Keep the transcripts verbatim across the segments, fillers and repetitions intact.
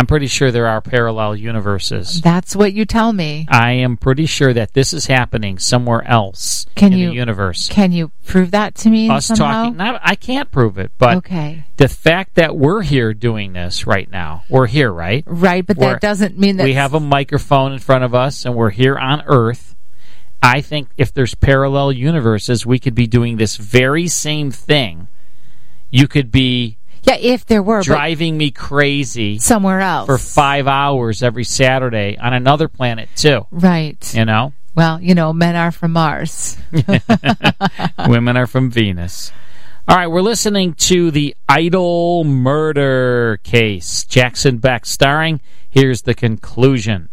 I'm pretty sure there are parallel universes. That's what you tell me. I am pretty sure that this is happening somewhere else can in you, the universe. Can you prove that to me Us somehow? talking, not, I can't prove it, but okay. the fact that we're here doing this right now, we're here, right? Right, but we're, that doesn't mean that... We have a microphone in front of us, and we're here on Earth. I think if there's parallel universes, we could be doing this very same thing. You could be... Yeah, if there were. Driving me crazy. Somewhere else. For five hours every Saturday on another planet, too. Right. You know? Well, you know, men are from Mars. Women are from Venus. All right, we're listening to the Idol murder case. Jackson Beck starring. Here's the conclusion.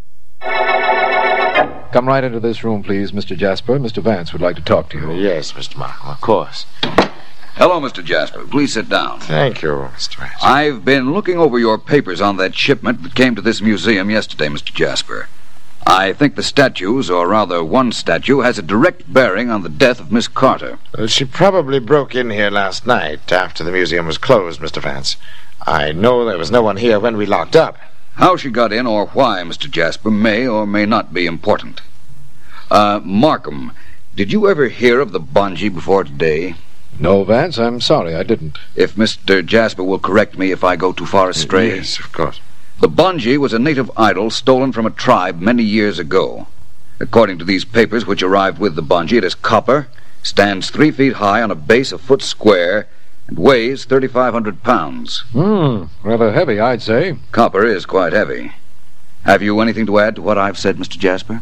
Come right into this room, please, Mister Jasper. Mister Vance would like to talk to you. Yes, Mister Markham, of course. Hello, Mister Jasper. Please sit down. Thank you, Mister Vance. I've been looking over your papers on that shipment that came to this museum yesterday, Mister Jasper. I think the statues, or rather one statue, has a direct bearing on the death of Miss Carter. Well, she probably broke in here last night after the museum was closed, Mister Vance. I know there was no one here when we locked up. How she got in or why, Mister Jasper, may or may not be important. Uh, Markham, did you ever hear of the Bonji before today? No, Vance, I'm sorry, I didn't. If Mister Jasper will correct me if I go too far astray. Yes, of course. The Bonji was a native idol stolen from a tribe many years ago. According to these papers which arrived with the Bonji, it is copper, stands three feet high on a base a foot square, and weighs thirty-five hundred pounds. Hmm, rather heavy, I'd say. Copper is quite heavy. Have you anything to add to what I've said, Mister Jasper?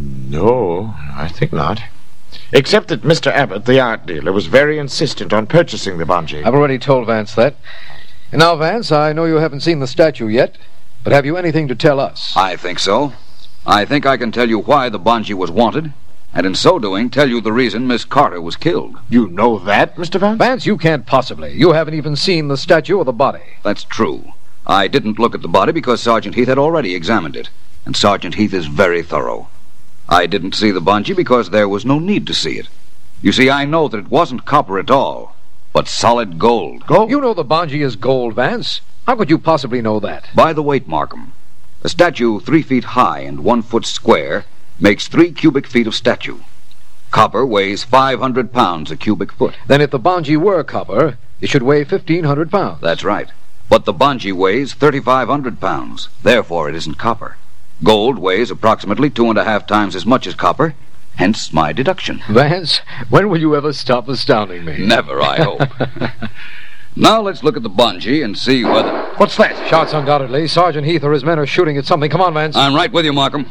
No, I think not. Except that Mister Abbott, the art dealer, was very insistent on purchasing the Bonji. I've already told Vance that. And now, Vance, I know you haven't seen the statue yet, but have you anything to tell us? I think so. I think I can tell you why the Bonji was wanted, and in so doing, tell you the reason Miss Carter was killed. You know that, Mister Vance? Vance, you can't possibly. You haven't even seen the statue or the body. That's true. I didn't look at the body because Sergeant Heath had already examined it, and Sergeant Heath is very thorough. I didn't see the Bonji because there was no need to see it. You see, I know that it wasn't copper at all, but solid gold. Gold? You know the Bonji is gold, Vance. How could you possibly know that? By the weight, Markham. A statue three feet high and one foot square makes three cubic feet of statue. Copper weighs five hundred pounds a cubic foot. Then if the Bonji were copper, it should weigh fifteen hundred pounds. That's right. But the Bonji weighs thirty-five hundred pounds. Therefore, it isn't copper. Gold weighs approximately two and a half times as much as copper, hence my deduction. Vance, when will you ever stop astounding me? Never, I hope. Now let's look at the Bonji and see whether... What's that? Shots, undoubtedly. Sergeant Heath or his men are shooting at something. Come on, Vance. I'm right with you, Markham.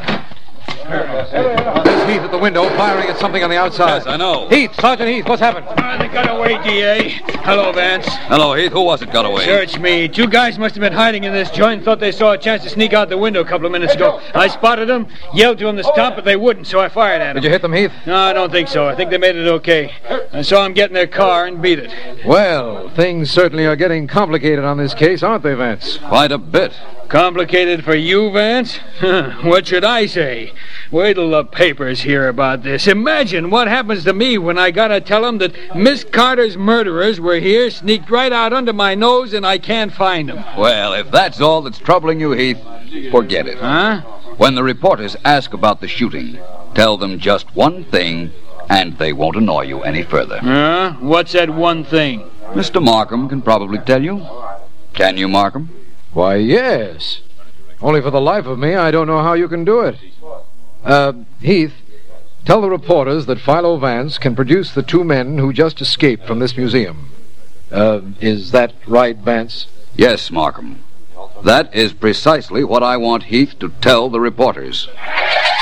There's Heath at the window, firing at something on the outside. Yes, I know. Heath, Sergeant Heath, what's happened? Uh, they got away, D A. Hello, Vance. Hello, Heath. Who was it got away? Search me. Two guys must have been hiding in this joint and thought they saw a chance to sneak out the window a couple of minutes ago. I spotted them, yelled to them to stop, but they wouldn't, so I fired at them. Did you hit them, Heath? No, I don't think so. I think they made it okay. I saw them get in their car and beat it. Well, things certainly are getting complicated on this case, aren't they, Vance? Quite a bit. Complicated for you, Vance? What should I say? Wait till the papers hear about this. Imagine what happens to me when I gotta tell them that Miss Carter's murderers were here, sneaked right out under my nose, and I can't find them. Well, if that's all that's troubling you, Heath, forget it. Huh? When the reporters ask about the shooting, tell them just one thing, and they won't annoy you any further. Huh? What's that one thing? Mister Markham can probably tell you. Can you, Markham? Why, yes. Only for the life of me, I don't know how you can do it. Uh, Heath, tell the reporters that Philo Vance can produce the two men who just escaped from this museum. Uh, is that right, Vance? Yes, Markham. That is precisely what I want Heath to tell the reporters.